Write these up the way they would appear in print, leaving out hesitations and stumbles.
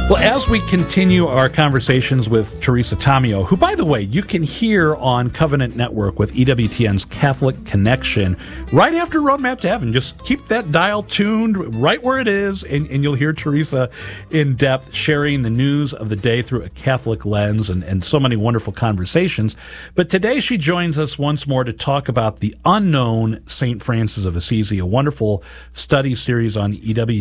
Well, as we continue our conversations with Teresa Tomeo, who, by the way, you can hear on Covenant Network with EWTN's Catholic Connection right after Roadmap to Heaven. Just keep that dial tuned right where it is, and you'll hear Teresa in depth sharing the news of the day through a Catholic lens and so many wonderful conversations. But today she joins us once more to talk about the unknown St. Francis of Assisi, a wonderful study series on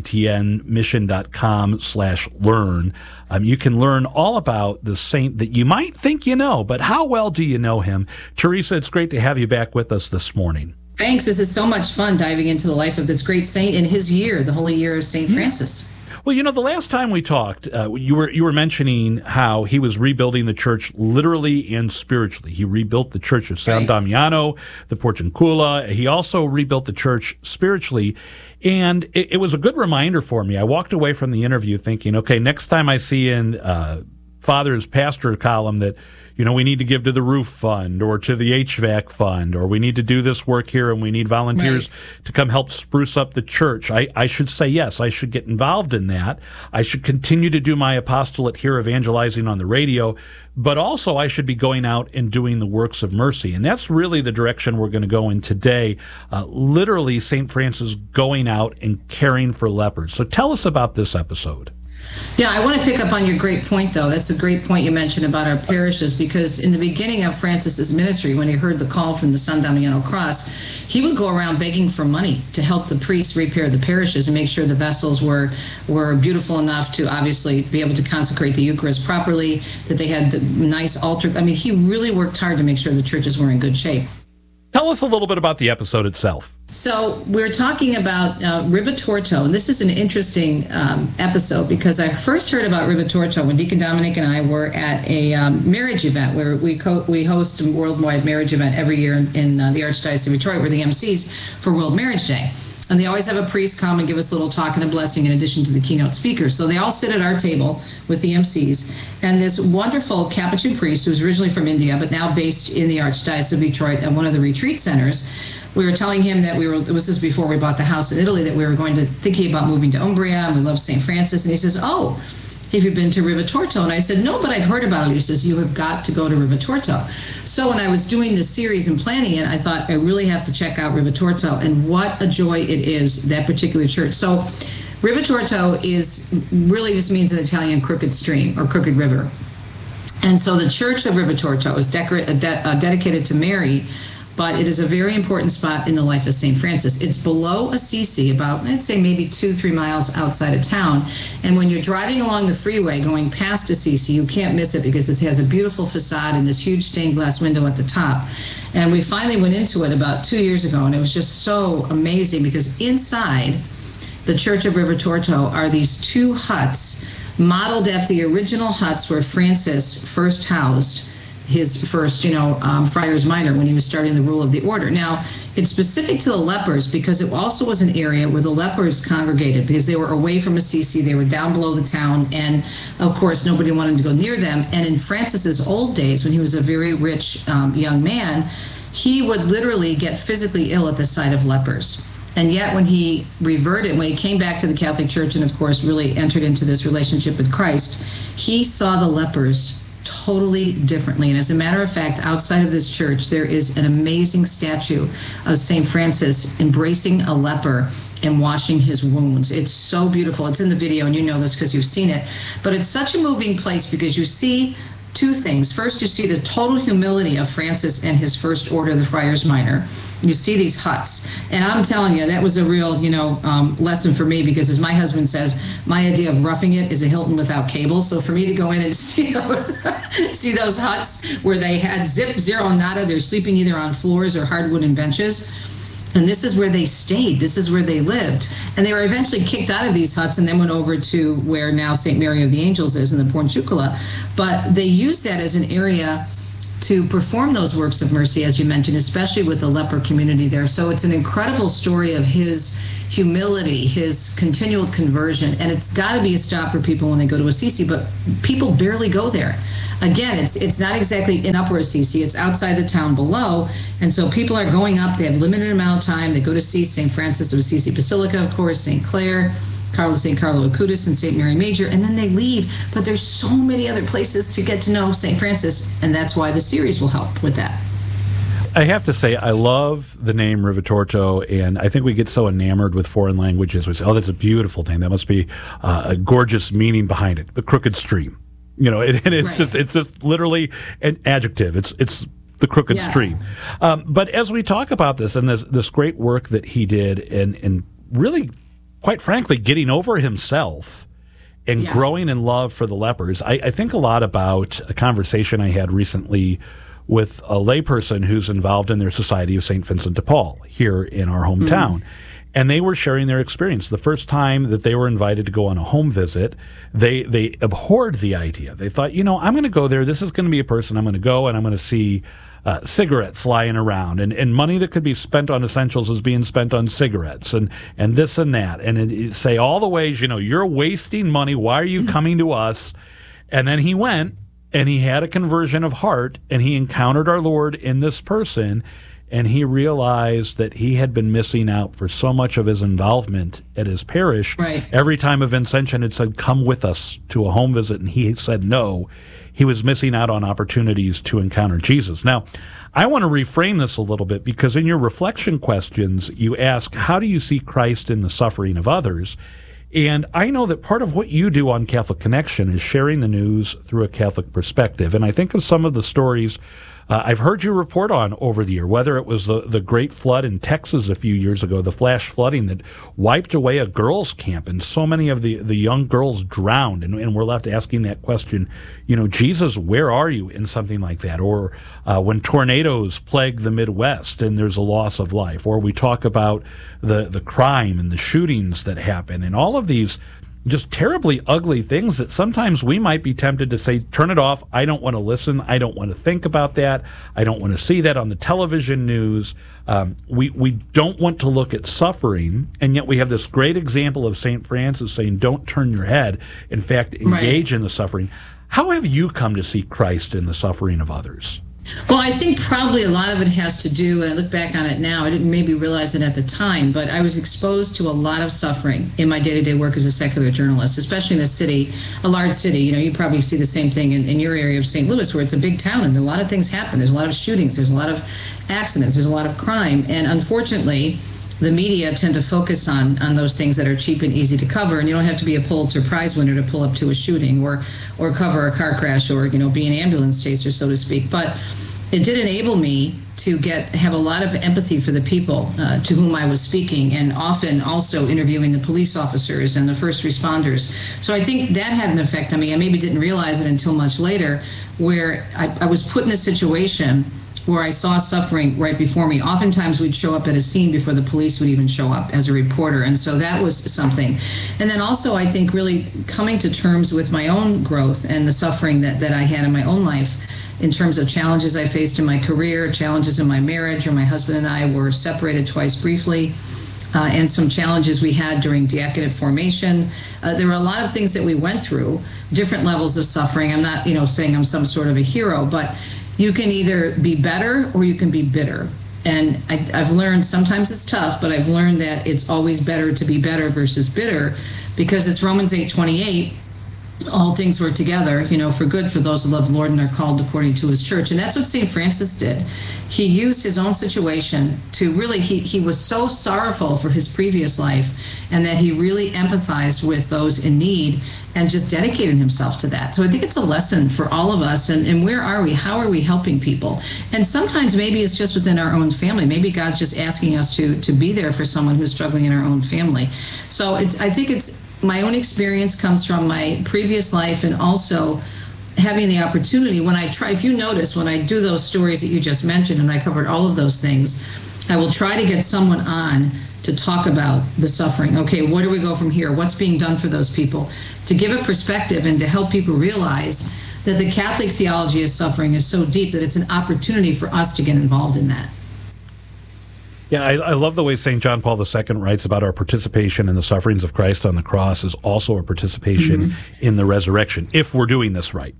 EWTNmission.com/learn. You can learn all about the saint that you might think you know, but how well do you know him? Teresa, it's great to have you back with us this morning. Thanks. This is so much fun diving into the life of this great saint in his year, the holy year of St. Francis. Well, the last time we talked, you were mentioning how he was rebuilding the church literally and spiritually. He rebuilt the church of San Damiano, the Porciuncula. He also rebuilt the church spiritually. And it was a good reminder for me. I walked away from the interview thinking, okay, next time I see in Father's pastor column that, we need to give to the roof fund or to the HVAC fund, or we need to do this work here and we need volunteers to come help spruce up the church. I should say, yes, I should get involved in that. I should continue to do my apostolate here, evangelizing on the radio, but also I should be going out and doing the works of mercy. And that's really the direction we're going to go in today. Literally, St. Francis going out and caring for lepers. So tell us about this episode. Yeah, I want to pick up on your great point, though. That's a great point you mentioned about our parishes, because in the beginning of Francis's ministry, when he heard the call from the San Damiano Cross, he would go around begging for money to help the priests repair the parishes and make sure the vessels were beautiful enough to obviously be able to consecrate the Eucharist properly, that they had the nice altar. I mean, he really worked hard to make sure the churches were in good shape. Tell us a little bit about the episode itself. So we're talking about Rivitorto, and this is an interesting episode because I first heard about Rivitorto when Deacon Dominic and I were at a marriage event where we host a worldwide marriage event every year in the Archdiocese of Detroit. We're the MCs for World Marriage Day. And they always have a priest come and give us a little talk and a blessing in addition to the keynote speakers. So they all sit at our table with the MCs. And this wonderful Capuchin priest, who's originally from India, but now based in the Archdiocese of Detroit at one of the retreat centers, we were telling him that this is before we bought the house in Italy, that we were thinking about moving to Umbria, and we love St. Francis. And he says, "Oh, have you been to Rivitorto?" And I said, "No, but I've heard about it." He says, "You have got to go to Rivitorto." So when I was doing this series and planning it, I thought I really have to check out Rivitorto, and what a joy it is, that particular church. So Rivitorto really just means in Italian crooked stream or crooked river. And so the church of Rivitorto is dedicated to Mary, but it is a very important spot in the life of St. Francis. It's below Assisi, about, I'd say maybe 2-3 miles outside of town. And when you're driving along the freeway going past Assisi, you can't miss it because it has a beautiful facade and this huge stained glass window at the top. And we finally went into it about 2 years ago, and it was just so amazing because inside the Church of Rivitorto are these 2 huts modeled after the original huts where Francis first housed his first, Friars Minor when he was starting the rule of the order. Now, it's specific to the lepers because it also was an area where the lepers congregated because they were away from Assisi, they were down below the town, and of course, nobody wanted to go near them. And in Francis's old days, when he was a very rich young man, he would literally get physically ill at the sight of lepers. And yet when he reverted, when he came back to the Catholic Church and of course really entered into this relationship with Christ, he saw the lepers totally differently. And as a matter of fact, outside of this church, there is an amazing statue of St. Francis embracing a leper and washing his wounds. It's so beautiful. It's in the video, and you know this because you've seen it. But it's such a moving place because you see 2 things. First, you see the total humility of Francis and his first order, the Friars Minor. You see these huts. And I'm telling you, that was a real, lesson for me because, as my husband says, my idea of roughing it is a Hilton without cable. So for me to go in and see those huts where they had zero nada, they're sleeping either on floors or hard wooden benches. And this is where they stayed. This is where they lived. And they were eventually kicked out of these huts and then went over to where now St. Mary of the Angels is in the Porciuncula. But they used that as an area to perform those works of mercy, as you mentioned, especially with the leper community there. So it's an incredible story of his humility, his continual conversion. And it's got to be a stop for people when they go to Assisi, but people barely go there. Again, it's not exactly in Upper Assisi, it's outside the town below. And so people are going up, they have limited amount of time. They go to see St. Francis of Assisi Basilica, of course, St. Clare, St. Carlo Acutis and St. Mary Major, and then they leave. But there's so many other places to get to know St. Francis, and that's why the series will help with that. I have to say, I love the name Rivitorto, and I think we get so enamored with foreign languages. We say, oh, that's a beautiful name. That must be a gorgeous meaning behind it. The crooked stream. And it's right. it's just literally an adjective. It's the crooked stream. But as we talk about this and this great work that he did in really, quite frankly, getting over himself and growing in love for the lepers, I think a lot about a conversation I had recently with a layperson who's involved in their Society of St. Vincent de Paul here in our hometown. And they were sharing their experience. The first time that they were invited to go on a home visit, they abhorred the idea. They thought, I'm going to go there. This is going to be a person I'm going to go and I'm going to see cigarettes lying around. And money that could be spent on essentials is being spent on cigarettes and this and that. And say all the ways, you're wasting money. Why are you coming to us? And then he went. And he had a conversion of heart, and he encountered our Lord in this person, and he realized that he had been missing out for so much of his involvement at his parish. Right. Every time a Vincentian had said, come with us to a home visit, and he said no, he was missing out on opportunities to encounter Jesus. Now, I want to reframe this a little bit, because in your reflection questions, you ask, how do you see Christ in the suffering of others? And I know that part of what you do on Catholic Connection is sharing the news through a Catholic perspective. And I think of some of the stories I've heard you report on over the year, whether it was the great flood in Texas a few years ago, the flash flooding that wiped away a girls' camp, and so many of the young girls drowned. And we're left asking that question, Jesus, where are you in something like that? Or when tornadoes plague the Midwest and there's a loss of life. Or we talk about the crime and the shootings that happen, and all of these just terribly ugly things that sometimes we might be tempted to say, turn it off. I don't want to listen. I don't want to think about that. I don't want to see that on the television news. We don't want to look at suffering, and yet we have this great example of St. Francis saying, don't turn your head. In fact, engage in the suffering. How have you come to see Christ in the suffering of others? Well, I think probably a lot of it has to do, I look back on it now, I didn't maybe realize it at the time, but I was exposed to a lot of suffering in my day-to-day work as a secular journalist, especially in a city, a large city. You probably see the same thing in your area of St. Louis, where it's a big town and a lot of things happen. There's a lot of shootings, there's a lot of accidents, there's a lot of crime, and unfortunately, the media tend to focus on those things that are cheap and easy to cover, and you don't have to be a Pulitzer Prize winner to pull up to a shooting or cover a car crash or be an ambulance chaser, so to speak. But it did enable me to have a lot of empathy for the people to whom I was speaking, and often also interviewing the police officers and the first responders. So I think that had an effect on me. I maybe didn't realize it until much later, where I was put in a situation where I saw suffering right before me. Oftentimes we'd show up at a scene before the police would even show up as a reporter. And so that was something. And then also, I think, really coming to terms with my own growth and the suffering that I had in my own life in terms of challenges I faced in my career, challenges in my marriage, or my husband and I were separated twice briefly, and some challenges we had during diaconate formation. There were a lot of things that we went through, different levels of suffering. I'm not, saying I'm some sort of a hero, but you can either be better or you can be bitter. And I've learned sometimes it's tough, but I've learned that it's always better to be better versus bitter, because it's Romans 8:28. All things work together, for good for those who love the Lord and are called according to his church. And that's what St. Francis did. He used his own situation to really, he was so sorrowful for his previous life, and that he really empathized with those in need and just dedicated himself to that. So I think it's a lesson for all of us. And where are we? How are we helping people? And sometimes maybe it's just within our own family. Maybe God's just asking us to be there for someone who's struggling in our own family. So I think my own experience comes from my previous life, and also having the opportunity if you notice, when I do those stories that you just mentioned, and I covered all of those things, I will try to get someone on to talk about the suffering. Okay, where do we go from here? What's being done for those people? To give a perspective and to help people realize that the Catholic theology of suffering is so deep that it's an opportunity for us to get involved in that. Yeah, I love the way St. John Paul II writes about our participation in the sufferings of Christ on the cross is also a participation in the resurrection, if we're doing this right.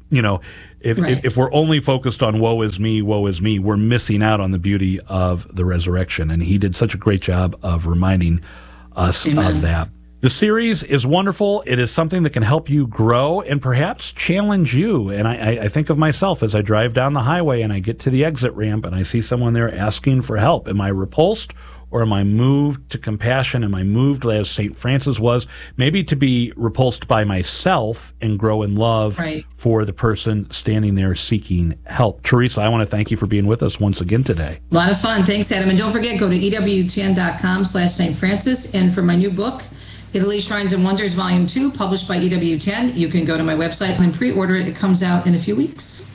If we're only focused on woe is me, we're missing out on the beauty of the resurrection. And he did such a great job of reminding us of that. The series is wonderful. It is something that can help you grow and perhaps challenge you. And I think of myself as I drive down the highway and I get to the exit ramp and I see someone there asking for help. Am I repulsed, or am I moved to compassion? Am I moved, as St. Francis was, maybe to be repulsed by myself and grow in love for the person standing there seeking help? Teresa, I want to thank you for being with us once again today. A lot of fun. Thanks, Adam. And don't forget, go to EWTN.com/St. Francis. And for my new book, Italy Shrines and Wonders, Volume 2, published by EWTN, you can go to my website and pre-order it. It comes out in a few weeks.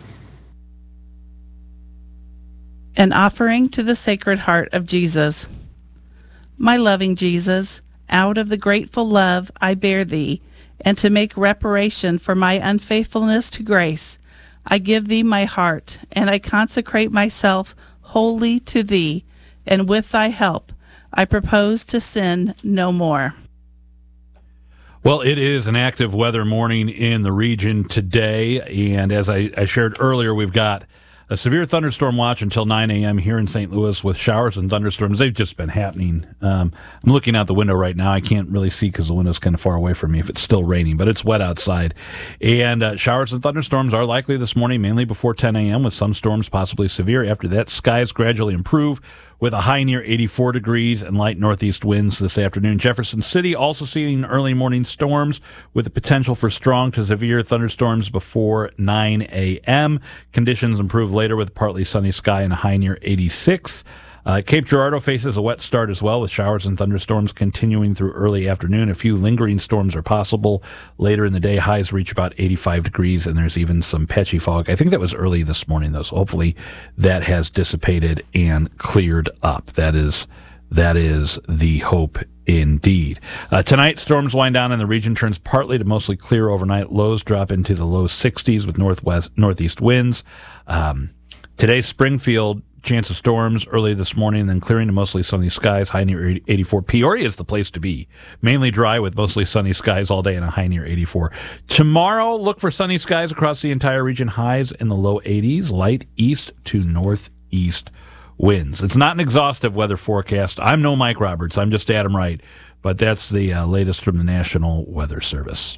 An offering to the Sacred Heart of Jesus. My loving Jesus, out of the grateful love I bear thee, and to make reparation for my unfaithfulness to grace, I give thee my heart, and I consecrate myself wholly to thee, and with thy help I propose to sin no more. Well, it is an active weather morning in the region today, and as I shared earlier, we've got a severe thunderstorm watch until 9 a.m. here in St. Louis with showers and thunderstorms. They've just been happening. I'm looking out the window right now. I can't really see because the window's kind of far away from me if it's still raining, but it's wet outside. And showers and thunderstorms are likely this morning, mainly before 10 a.m., with some storms possibly severe. After that, skies gradually improve with a high near 84 degrees and light northeast winds this afternoon. Jefferson City also seeing early morning storms with the potential for strong to severe thunderstorms before 9 a.m. Conditions improve later with partly sunny sky and a high near 86. Cape Girardeau faces a wet start as well, with showers and thunderstorms continuing through early afternoon. A few lingering storms are possible later in the day. Highs reach about 85 degrees, and there's even some patchy fog. I think that was early this morning, though, so hopefully that has dissipated and cleared up. That is the hope indeed. Tonight, storms wind down and the region turns partly to mostly clear overnight. Lows drop into the low 60s with northeast winds. Today, Springfield, chance of storms early this morning, then clearing to mostly sunny skies, high near 84. Peoria is the place to be. Mainly dry with mostly sunny skies all day and a high near 84. Tomorrow, look for sunny skies across the entire region, highs in the low 80s, light east to northeast winds. It's not an exhaustive weather forecast. I'm no Mike Roberts. I'm just Adam Wright. But that's the latest from the National Weather Service.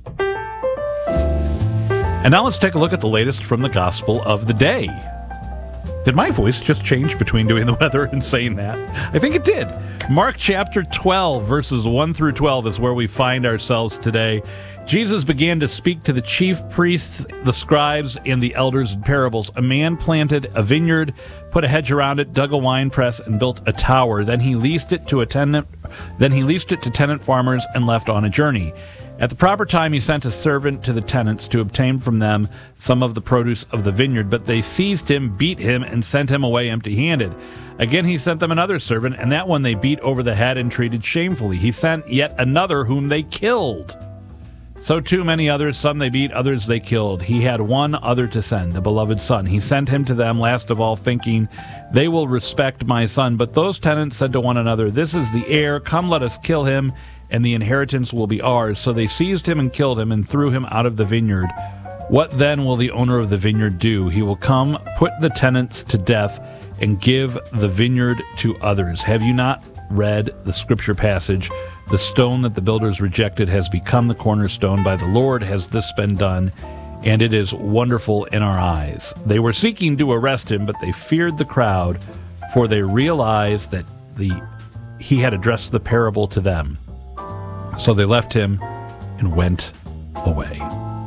And now let's take a look at the latest from the Gospel of the Day. Did my voice just change between doing the weather and saying that? I think it did. Mark chapter 12, verses 1 through 12 is where we find ourselves today. Jesus began to speak to the chief priests, the scribes, and the elders in parables. A man planted a vineyard, put a hedge around it, dug a winepress, and built a tower. Then he leased it to tenant farmers and left on a journey. At the proper time, he sent a servant to the tenants to obtain from them some of the produce of the vineyard, but they seized him, beat him, and sent him away empty-handed. Again, he sent them another servant, and that one they beat over the head and treated shamefully. He sent yet another whom they killed. So too many others, some they beat, others they killed. He had one other to send, a beloved son. He sent him to them, last of all, thinking, they will respect my son. But those tenants said to one another, this is the heir, come let us kill him, and the inheritance will be ours. So they seized him and killed him and threw him out of the vineyard. What then will the owner of the vineyard do? He will come, put the tenants to death, and give the vineyard to others. Have you not read the scripture passage? The stone that the builders rejected has become the cornerstone. By the Lord has this been done, and it is wonderful in our eyes. They were seeking to arrest him, but they feared the crowd, for they realized that he had addressed the parable to them. So they left him and went away.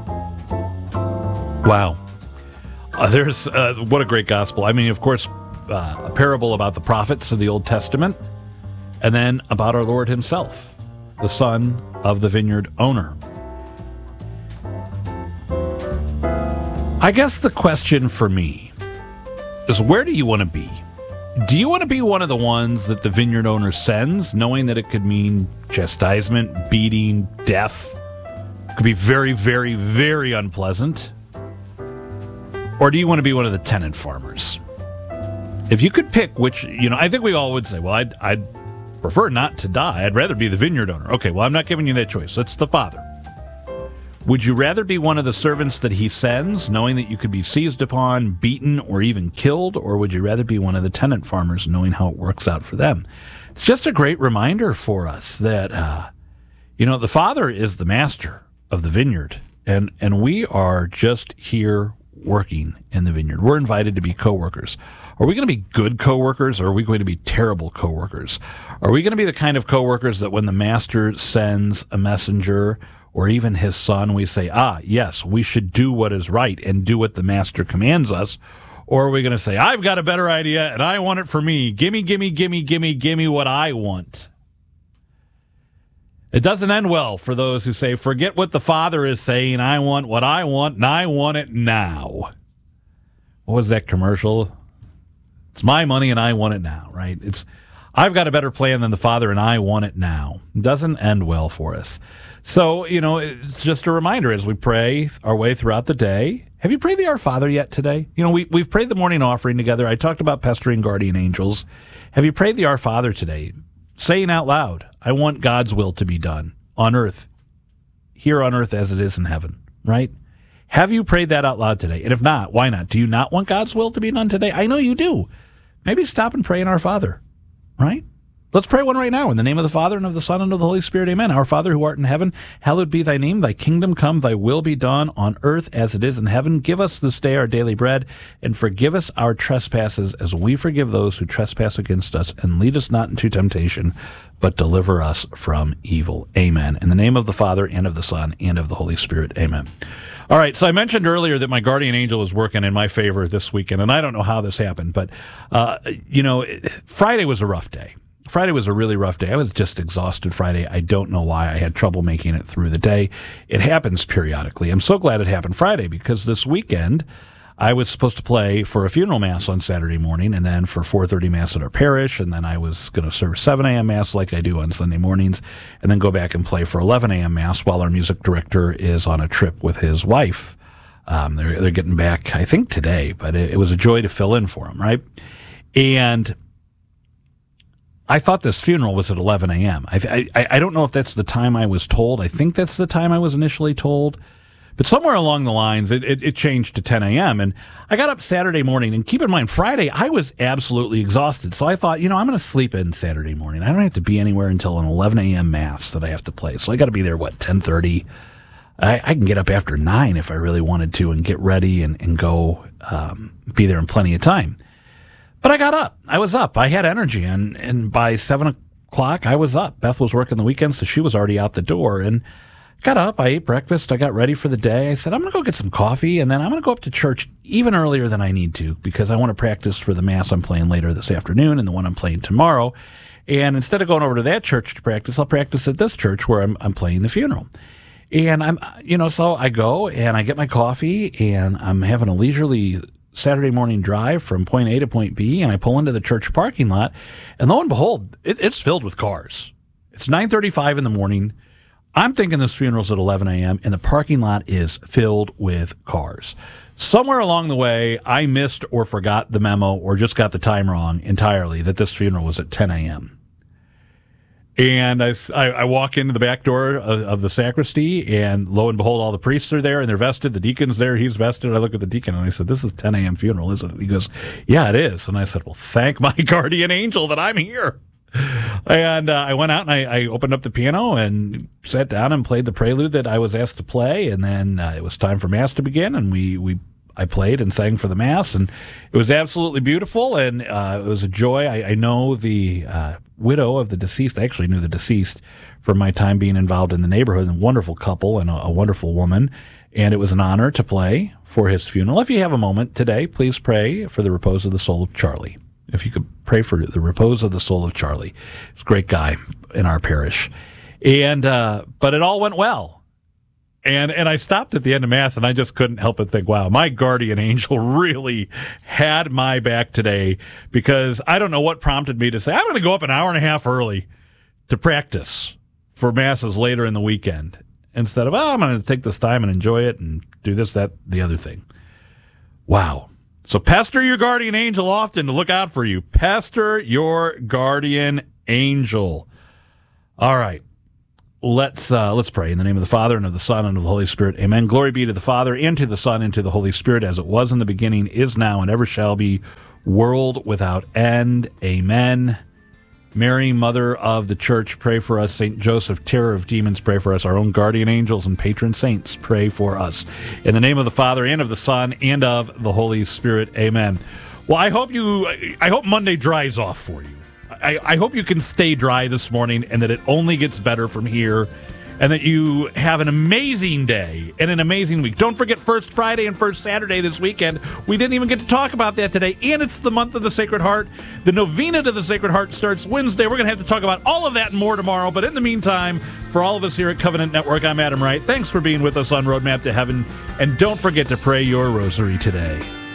Wow. There's what a great gospel. I mean, of course, a parable about the prophets of the Old Testament, and then about our Lord himself, the son of the vineyard owner. I guess the question for me is, where do you want to be? Do you want to be one of the ones that the vineyard owner sends, knowing that it could mean chastisement, beating, death? It could be very, very, very unpleasant. Or do you want to be one of the tenant farmers? If you could pick which, I think we all would say, well, I'd prefer not to die. I'd rather be the vineyard owner. Okay, well, I'm not giving you that choice. That's the father. Would you rather be one of the servants that he sends, knowing that you could be seized upon, beaten, or even killed? Or would you rather be one of the tenant farmers, knowing how it works out for them? It's just a great reminder for us that, The Father is the master of the vineyard, and we are just here working in the vineyard. We're invited to be co-workers. Are we going to be good co-workers, or are we going to be terrible co-workers? Are we going to be the kind of co-workers that when the master sends a messenger or even his son, we say, yes, we should do what is right and do what the master commands us? Or are we going to say, I've got a better idea and I want it for me. Gimme, gimme, gimme, gimme, gimme what I want. It doesn't end well for those who say, forget what the Father is saying. I want what I want, and I want it now. What was that commercial? It's my money, and I want it now, right? I've got a better plan than the Father, and I want it now. It doesn't end well for us. So, it's just a reminder as we pray our way throughout the day. Have you prayed the Our Father yet today? We've prayed the morning offering together. I talked about pestering guardian angels. Have you prayed the Our Father today? Saying out loud, I want God's will to be done on earth, here on earth as it is in heaven, right? Have you prayed that out loud today? And if not, why not? Do you not want God's will to be done today? I know you do. Maybe stop and pray in Our Father, right? Let's pray one right now. In the name of the Father, and of the Son, and of the Holy Spirit, amen. Our Father who art in heaven, hallowed be thy name. Thy kingdom come, thy will be done on earth as it is in heaven. Give us this day our daily bread, and forgive us our trespasses as we forgive those who trespass against us. And lead us not into temptation, but deliver us from evil. Amen. In the name of the Father, and of the Son, and of the Holy Spirit, amen. All right, so I mentioned earlier that my guardian angel was working in my favor this weekend, and I don't know how this happened, but, Friday was a rough day. Friday was a really rough day. I was just exhausted Friday. I don't know why. I had trouble making it through the day. It happens periodically. I'm so glad it happened Friday because this weekend I was supposed to play for a funeral mass on Saturday morning and then for 4:30 mass at our parish, and then I was going to serve 7 a.m. mass like I do on Sunday mornings, and then go back and play for 11 a.m. mass while our music director is on a trip with his wife. They're getting back, I think, today, but it was a joy to fill in for him, right? And I thought this funeral was at 11 a.m. I don't know if that's the time I was told. I think that's the time I was initially told. But somewhere along the lines, it changed to 10 a.m. And I got up Saturday morning. And keep in mind, Friday, I was absolutely exhausted. So I thought, I'm going to sleep in Saturday morning. I don't have to be anywhere until an 11 a.m. mass that I have to play. So I got to be there, 10:30? I can get up after 9 if I really wanted to and get ready and go be there in plenty of time. But I got up. I was up. I had energy. And by 7 o'clock, I was up. Beth was working the weekend, so she was already out the door. And got up. I ate breakfast. I got ready for the day. I said, I'm going to go get some coffee, and then I'm going to go up to church even earlier than I need to because I want to practice for the Mass I'm playing later this afternoon and the one I'm playing tomorrow. And instead of going over to that church to practice, I'll practice at this church where I'm playing the funeral. And so I go and I get my coffee, and I'm having a leisurely Saturday morning drive from point A to point B, and I pull into the church parking lot, and lo and behold, it's filled with cars. It's 9:35 in the morning. I'm thinking this funeral's at 11 a.m., and the parking lot is filled with cars. Somewhere along the way, I missed or forgot the memo or just got the time wrong entirely that this funeral was at 10 a.m. And I walk into the back door of the sacristy, and lo and behold, all the priests are there, and they're vested. The deacon's there. He's vested. I look at the deacon, and I said, this is a 10 a.m. funeral, isn't it? He goes, yeah, it is. And I said, well, thank my guardian angel that I'm here. And I went out, and I opened up the piano and sat down and played the prelude that I was asked to play. And then it was time for Mass to begin, and I played and sang for the Mass, and it was absolutely beautiful, and it was a joy. I know the widow of the deceased. I actually knew the deceased from my time being involved in the neighborhood. A wonderful couple and a wonderful woman, and it was an honor to play for his funeral. If you have a moment today, please pray for the repose of the soul of Charlie. If you could pray for the repose of the soul of Charlie. He's a great guy in our parish. And but it all went well. And I stopped at the end of Mass, and I just couldn't help but think, wow, my guardian angel really had my back today, because I don't know what prompted me to say, I'm going to go up an hour and a half early to practice for Masses later in the weekend, instead of, I'm going to take this time and enjoy it and do this, that, the other thing. Wow. So pester your guardian angel often to look out for you. Pester your guardian angel. All right. Let's pray. In the name of the Father, and of the Son, and of the Holy Spirit. Amen. Glory be to the Father, and to the Son, and to the Holy Spirit, as it was in the beginning, is now, and ever shall be, world without end. Amen Mary, Mother of the Church, pray for us. St. Joseph, terror of demons, pray for us. Our own guardian angels and patron saints, pray for us. In the name of the Father, and of the Son, and of the Holy Spirit, amen. Well, I hope Monday dries off for you. I hope you can stay dry this morning and that it only gets better from here, and that you have an amazing day and an amazing week. Don't forget First Friday and First Saturday this weekend. We didn't even get to talk about that today, and it's the month of the Sacred Heart. The novena to the Sacred Heart starts Wednesday. We're going to have to talk about all of that and more tomorrow, but in the meantime, for all of us here at Covenant Network, I'm Adam Wright. Thanks for being with us on Roadmap to Heaven, and don't forget to pray your rosary today.